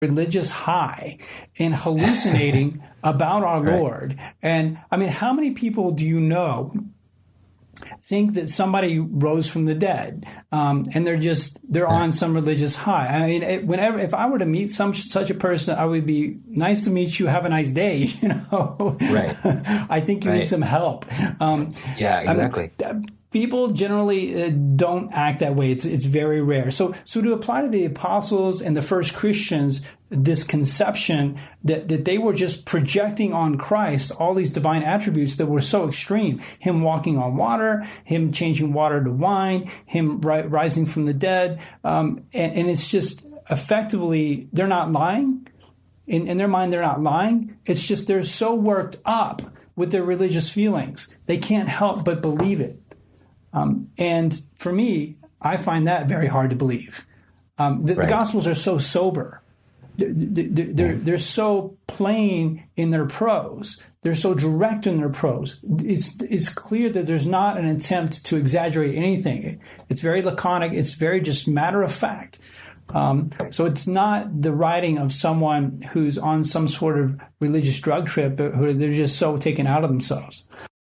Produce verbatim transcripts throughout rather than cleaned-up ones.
religious high and hallucinating about our Right. Lord. And I mean, how many people do you know think that somebody rose from the dead, um, and they're just they're on some religious high? I mean, it, whenever if I were to meet some such a person, I would be, nice to meet you, have a nice day. You know, Right. I think you Right. need some help. Um, Yeah, I mean, exactly. people generally uh, don't act that way. It's it's very rare. So so to apply to the apostles and the first Christians this conception that, that they were just projecting on Christ all these divine attributes that were so extreme. Him walking on water, him changing water to wine, him ri- rising from the dead. Um, and, and it's just effectively, they're not lying. In, in their mind, they're not lying. It's just they're so worked up with their religious feelings. They can't help but believe it. Um, and for me, I find that very hard to believe. Um, the, Right. the Gospels are so sober. They're, they're, they're, they're so plain in their prose. They're so direct in their prose. It's it's clear that there's not an attempt to exaggerate anything. It's very laconic. It's very just matter of fact. Um, so it's not the writing of someone who's on some sort of religious drug trip, but who they're just so taken out of themselves.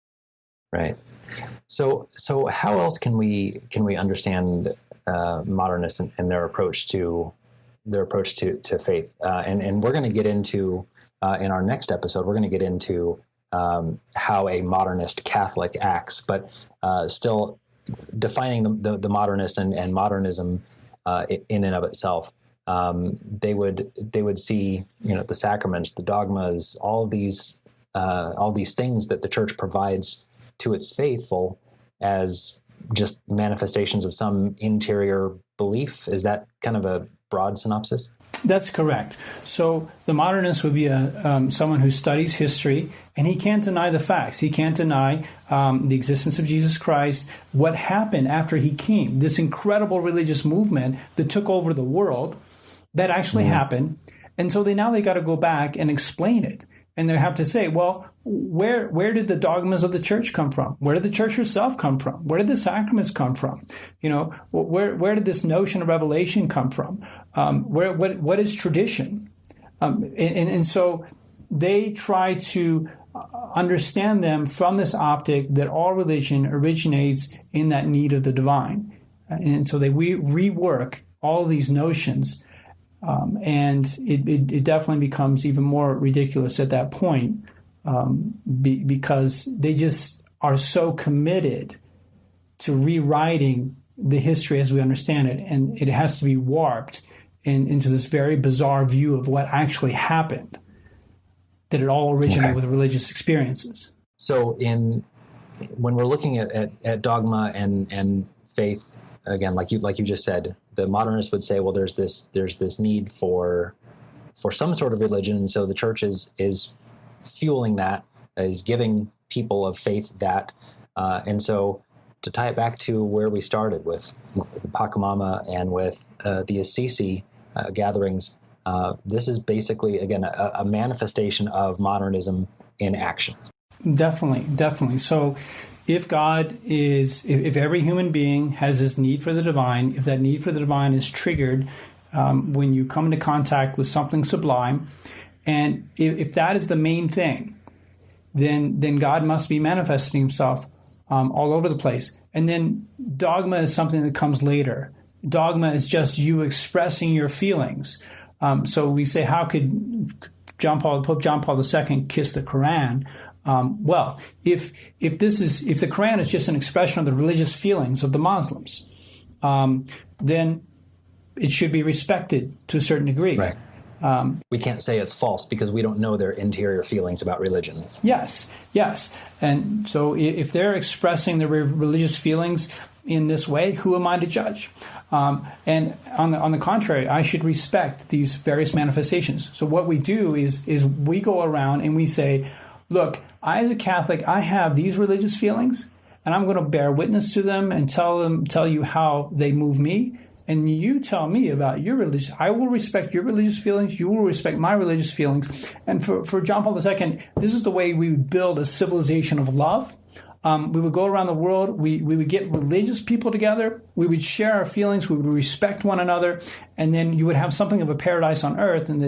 Right. So, so how else can we can we understand uh, modernists and, and their approach to their approach to to faith? Uh, and and we're going to get into uh, in our next episode. We're going to get into um, how a modernist Catholic acts, but uh, still defining the, the, the modernist and, and modernism uh, in and of itself. Um, they would they would see, you know, the sacraments, the dogmas, all of these uh, all these things that the church provides to its faithful as just manifestations of some interior belief. Is that kind of a broad synopsis? That's correct. So the modernist would be a, um, someone who studies history, and he can't deny the facts. He can't deny um, the existence of Jesus Christ, what happened after he came, this incredible religious movement that took over the world, that actually mm-hmm. happened. And so they now they got to go back and explain it. And they have to say, well, where where did the dogmas of the church come from? Where did the church herself come from? Where did the sacraments come from? You know, where where did this notion of revelation come from? Um, where what what is tradition? Um, and, and and so they try to understand them from this optic that all religion originates in that need of the divine, and so they we rework all of these notions. Um, and it, it, it definitely becomes even more ridiculous at that point um, be, because they just are so committed to rewriting the history as we understand it. And it has to be warped in, into this very bizarre view of what actually happened, that it all originated okay. with religious experiences. So in when we're looking at, at, at dogma and, and faith, again, like you like you just said, the modernists would say, well, there's this there's this need for for some sort of religion, and so the church is is fueling that, is giving people of faith that, uh, and so to tie it back to where we started with the Pachamama and with uh, the Assisi uh, gatherings, uh, this is basically again a, a manifestation of modernism in action. Definitely, definitely. So. If God is, if, if every human being has this need for the divine, if that need for the divine is triggered um, when you come into contact with something sublime, and if, if that is the main thing, then then God must be manifesting himself um, all over the place. And then dogma is something that comes later. Dogma is just you expressing your feelings. Um, so we say, how could John Paul, Pope John Paul the Second kiss the Quran? Um, well, if if this is if the Quran is just an expression of the religious feelings of the Muslims, um, then it should be respected to a certain degree. Right. Um, we can't say it's false because we don't know their interior feelings about religion. Yes, yes. And so if they're expressing their religious feelings in this way, who am I to judge? Um, and on the, on the contrary, I should respect these various manifestations. So what we do is is we go around and we say, look, I as a Catholic, I have these religious feelings, and I'm going to bear witness to them and tell them, tell you how they move me. And you tell me about your religious. I will respect your religious feelings. You will respect my religious feelings. And for, for John Paul the Second, this is the way we would build a civilization of love, Um, we would go around the world. We, we would get religious people together. We would share our feelings. We would respect one another. And then you would have something of a paradise on earth. And the